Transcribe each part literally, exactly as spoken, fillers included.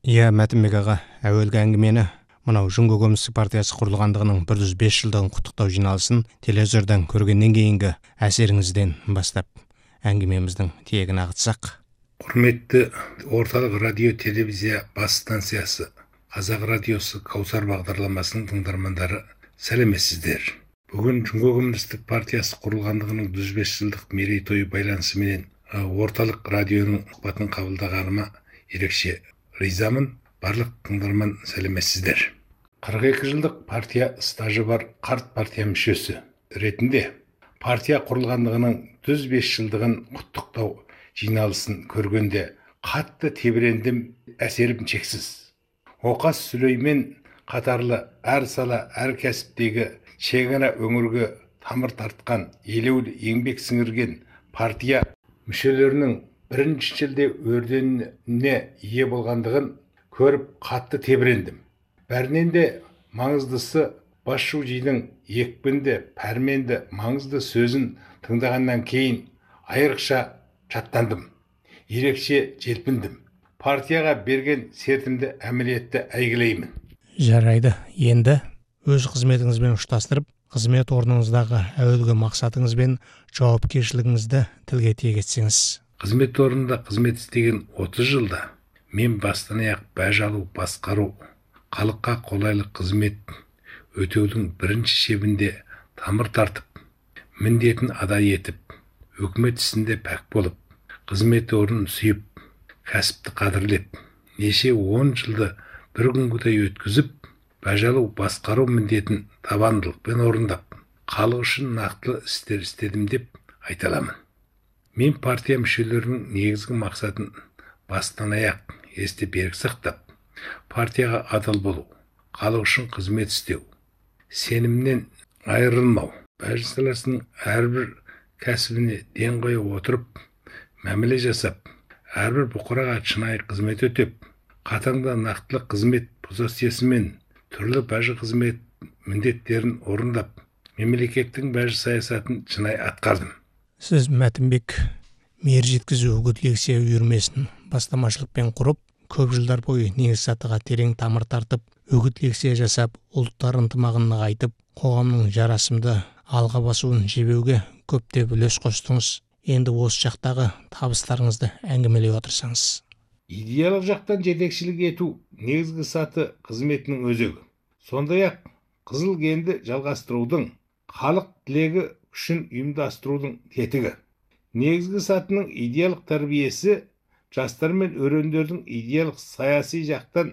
Иә, Мәтінбек аға, әуелгі әңгімені мынау Жұңго Коммунистік партиясы құрылғандығының бір жүз бес жылдығын құттықтау жиналысын телевизордан көргеннен кейінгі әсеріңізден бастап әңгімеміздің тиегін ағытсақ. Құрметті орталық радио телевизия бас станциясы, Қазақ радиосы Каусар бағдарламасының тыңдармандары, сәлеметсіздер. Бүгін Жұңго Коммунистік партиясы құрылғандығының жүз бес жылдық мерейтойы байланысыменен орталық радионың сұхбатын қабылдағаныма ерекше ризамын. Барлық тыңдарман, сәлеметсіздер. қырық екі жылдық партия стажы бар қарт партия мүшесі ретінде партия құрылғандығының жүз бес жылдығын құттықтау жиналысын көргенде қатты тебірендім, әсерім шексіз. Оқас Сүлеймен қатарлы әр сала, әр кәсіптегі шегара өңірге тамыр тартқан, елеулі еңбек сіңірген партия мүшелерінің бірінші шілде орденіне ие болғандығын көріп қатты тебірендім. Бәрінен де маңыздысы Басшужидің екпінді, пәрменді, маңызды сөзін тыңдағаннан кейін айрықша шаттандым, ерекше желпіндім. Партияға берген сертімді әмілетті әйгілеймін. Жарайды, енді өз қызметіңізбен ұштастырып, қызмет орныңыздағы әуелгі мақсатыңыз бен жауапкершілігіңізді тілге тиек етсеңіз. Қызмет орнында қызмет істеген отыз жылда мен бастан аяқ бәж алу, басқару, халыққа қолайлы қызмет өтеудің бірінші шебінде тамыр тартып, міндетін адай етіп, өкімет ісінде пәк болып, қызмет орнын сүйіп, кәсіпті қадірлеп, неше он жылды бір күнгідей өткізіп, бәж алу, басқару міндетін табандылықпен орындап, халық үшін нақтылы істер істедім деп айта аламын. Мен партия мүшелерінің негізгі мақсатын бастан аяқ есте берік сақтап, партияға адал болу, халық үшін қызмет істеу, сенімнен айырылмау, бәж саласының әрбір кәсібіне ден қоя отырып, мәміле жасап, әрбір бұқараға шынайы қызмет өтеп, қатаңда нақтылы қызмет позициясымен түрлі бәжі қызмет міндеттерін орындап, мемлекеттің бәжі саясатын шынайы атқардым. Сіз Мәтінбек мейір жеткізу үгіт лекция үйірмесін бастамашылықпен құрып, көп жылдар бойы негіз сатыға терең тамыр тартып, үгіт лекция жасап, ұлттар ынтымағын нығайтып, қоғамның жарасымды алға басуын жебеуге көптеп үлес қостыңыз. Енді осы жақтағы табыстарыңызды әңгімелей отырсаңыз. Идеялық жақтан жетекшілік ету негізгі саты қызметінің өзегі. Сондай-ақ қызыл кенді жалғастырудың, халық тілегі үшін ұйымдастырудың тетігі. Негізгі сатының идеялық тәрбиесі жастар мен өрендердің идеялық саяси жақтан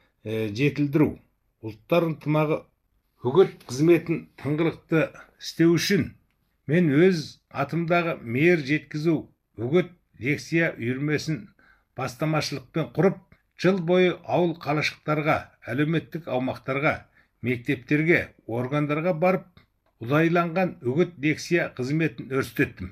ә, жетілдіру. Ұлттар ынтымағы үгіт қызметін тыңғылықты істеу үшін мен өз атымдағы мейір жеткізу үгіт лекция үйірмесін бастамашылықпен құрып, жыл бойы ауыл қалашықтарға, әлеуметтік аумақтарға, мектептерге, органдарға барып, ұдайланған үгіт лекция қызметін өрістеттім.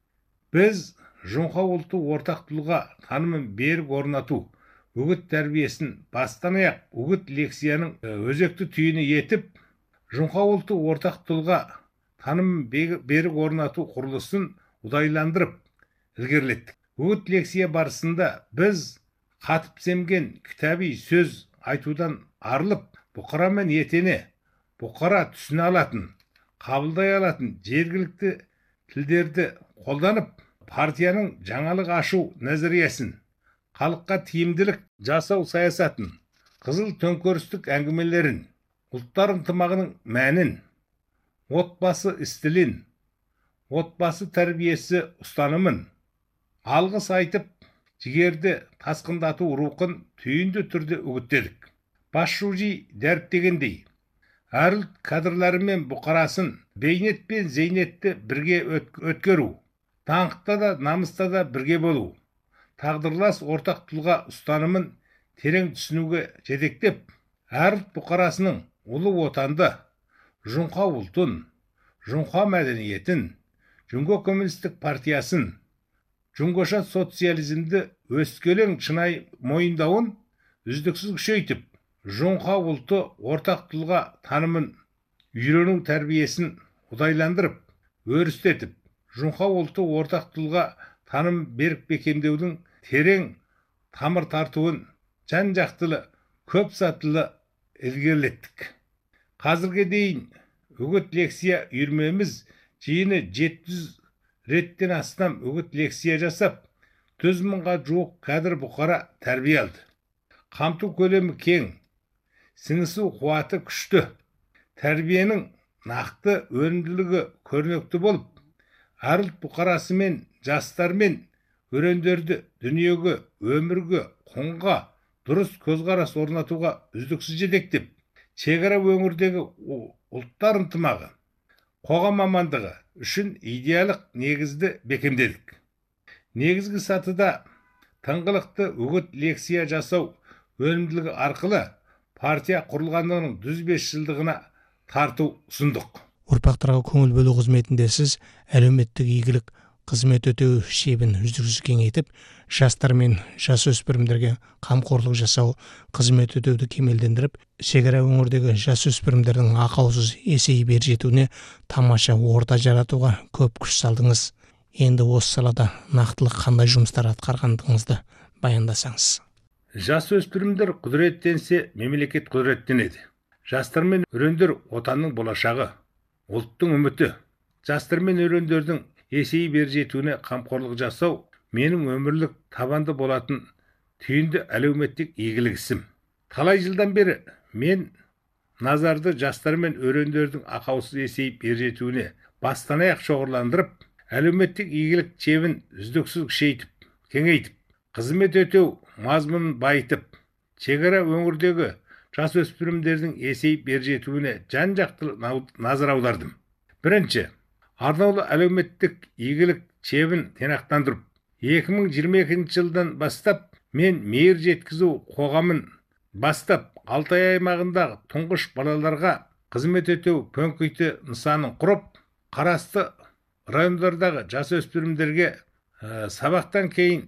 Біз Жұңқа ұлты ортақ тұлға танымын берік орнату, үгіт тәрбиесін бастан аяқ үгіт лекцияның өзекті түйіні етіп, Жұңқа ұлты ортақ тұлға танымын берік орнату құрылысын ұдайландырып ілгерілеттік. Үгіт лекция барысында біз қатып семген кітаби сөз айтудан арылып, бұқарамен етене, бұқара түсіне алатын, қабылдай алатын жергілікті тілдерді қолданып, партияның жаңалық ашу назариясын, халыққа тиімділік жасау саясатын, қызыл төңкерістік әңгімелерін, ұлттар ынтымағының мәнін, отбасы істілін, отбасы тәрбиесі ұстанымын, алғыс айтып, жігерді тасқындату рухын түйінді түрде үгіттедік. Басшужи дәріптегендей, әр ұлт кадрлары мен бұқарасын бейнет пен зейнетті бірге өткеру, даңқта да намыста да бірге болу, тағдырлас ортақ тұлға ұстанымын терең түсінуге жетектеп, әр ұлт бұқарасының ұлы отанды, Жұңқа ұлтын, Жұңқа мәдениетін, Жұңго Коммунистік партиясын, Жұңғоша социализмді өскелең шынайы мойындауын үздіксіз күшейтіп, Жұңқа ұлты ортақ тұлға танымын үйрену тәрбиесін ұдайландырып, өрістетіп, Жұңқа ұлты ортақ тұлға таным берік бекемдеудің терең тамыр тартуын жан жақтылы көп сатылы ілгерілеттік. Қазірге дейін үгіт лекция үйірмеміз жиыны жеті жүз реттен астам үгіт лекция жасап, жүз мыңға жуық кадр бұқара тәрбие алды. Қамту көлемі кең, сіңісу қуаты күшті, тәрбиенің нақты өнімділігі көрнекті болып, әр ұлт бұқарасы мен жастар мен өрендерді дүниеге, өмірге, құнға дұрыс көзқарас орнатуға үздіксіз жетектеп, шекара өңірдегі ұлттар ынтымағы, қоғам мамандығы үшін идеялық негізді бекемдедік. Негізгі сатыда тыңғылықты үгіт лекция жасау өнімділігі арқылы партия құрылғандығының жүз бес жылдығына тарту ұсындық. Ұрпақтарға көңіл бөлу қызметінде сіз әлеуметтік игілік қызмет өтеу шебін үздіксіз кеңейтіп, жастар мен жасөспірімдерге қамқорлық жасау қызмет өтеуді кемелдендіріп, шекара өңірдегі жасөспірімдердің ақаусыз есейіп ер жетуіне тамаша орта жаратуға көп күш салдыңыз. Енді осы салада нақтылы қандай жұмыстар атқарғандығыңызды баяндасаңыз. Жасөспірімдер құдіреттенсе, мемлекет құдіреттенеді. Жастар мен өрендер отанның болашағы, ұлттың үміті. Жастар мен өрендердің есейіп ер жетуіне қамқорлық жасау менің өмірлік табанды болатын түйінді әлеуметтік игілік ісім. Талай жылдан бері мен назарды жастар мен өрендердің ақаусыз есейіп ер жетуіне бастан аяқ шоғырландырып, әлеуметтік игілік шебін үздіксіз күшейтіп, кеңейтіп, қызмет өтеу мазмұнын байытып, шекара өңірдегі жасөспірімдердің есейіп ер жетуіне жан жақты назар аудардым. Бірінші, арнаулы әлеуметтік игілік шебін тиянақтандырып, екі мың жиырма екінші жылдан бастап мен мейір жеткізу қоғамын бастап, Алтай аймағындағы тұңғыш балаларға қызмет өтеу пөнкейті нысанын құрып, қарасты райондардағы жасөспірімдерге ә, сабақтан кейін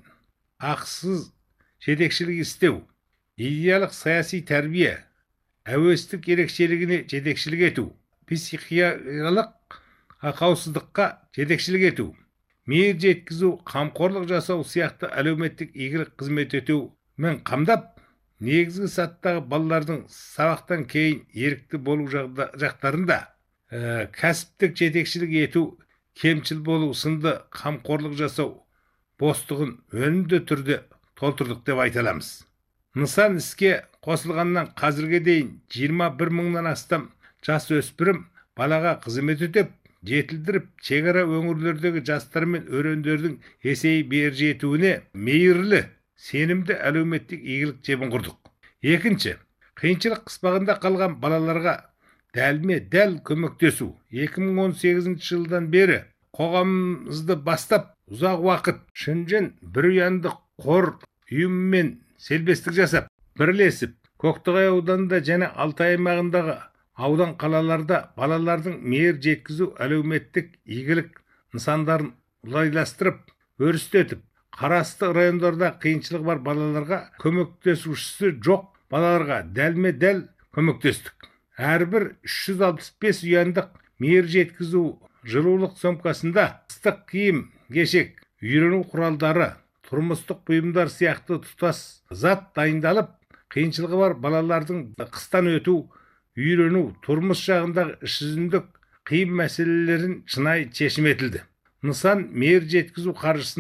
ақысыз жетекшілік істеу, идеялық саяси тәрбие, әуестік ерекшелігіне жетекшілік ету, психикалық ақаусыздыққа жетекшілік ету, мейір жеткізу, қамқорлық жасау сияқты әлеуметтік игілік қызмет өтеу мен қамдап, негізгі саттағы балалардың сабақтан кейін ерікті болу жақтарында ә, кәсіптік жетекшілік ету, кемшіл болу сынды қамқорлық жасау бостығын өнімді түрде толтырдық деп айта аламыз. Нысан іске қосылғаннан қазірге дейін жиырма бір мыңнан астам жасөспірім балаға қызмет өтеп, жетілдіріп, шекара өңірлердегі жастар мен өрендердің есейіп ер жетуіне мейірлі, сенімді әлеуметтік игілік шебін құрдық. Екінші, қиыншылық қыспағында қалған балаларға дәлме дәл көмектесу. екі мың он сегізінші жылдан бері қоғамымызды бастап, ұзақ уақыт Шынжын бір ұянды қор ұйымымен селбестік жасап, бірлесіп, Көктоғай ауданында және Алтай аймағындағы аудан қалаларда балалардың мейір жеткізу әлеуметтік игілік нысандарын ұлайластырып, өрістетіп, қарасты райондарда қиыншылығы бар балаларға көмектесушісі жоқ балаларға дәлме-дәл көмектестік. Әрбір үш жүз алпыс бес ұяндық мейір жеткізу жылулық сомкасында ыстық киім, кешек, үйрену құралдары, тұрмыстық бұйымдар сияқты тұтас зат дайындалып, қиыншылығы бар балалардың қыстан өту, үйрену, тұрмыс жағындағы іс жүзіндік қиын мәселелерін шынайы шешім етілді. Нысан мейір жеткізу қаржысын